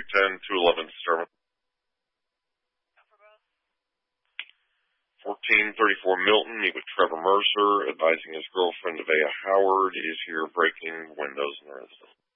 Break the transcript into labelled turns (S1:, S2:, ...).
S1: 310, 211 Sterling. 1434 Milton, meet with Trevor Mercer, advising his girlfriend, Avea Howard, is here breaking windows in the residence.